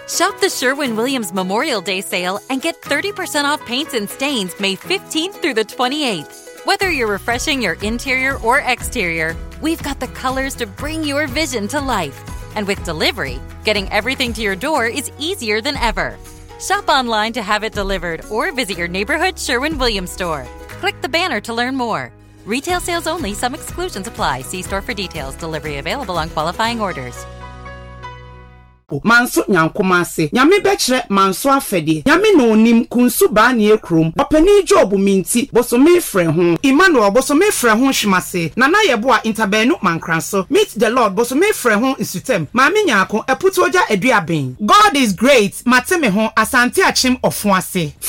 Shop the Sherwin-Williams Memorial Day sale and get 30% off paints and stains May 15th through the 28th. Whether you're refreshing your interior or exterior, we've got the colors to bring your vision to life. And with delivery, getting everything to your door is easier than ever. Shop online to have it delivered or visit your neighborhood Sherwin-Williams store. Click the banner to learn more. Retail sales only. Some exclusions apply. See store for details. Delivery available on qualifying orders. Manso nyankomase nyame bekire manso afede nyame no onim kunsu ba na ekrom opani job minti bosome frɛ ho Emmanuel bosome frɛ ho hwimase nana yebo a interbenu mankranso meet the Lord bosome frɛ ho isutem maame nyaako eputoja aduaben God is great mateme ho asante achim ofuase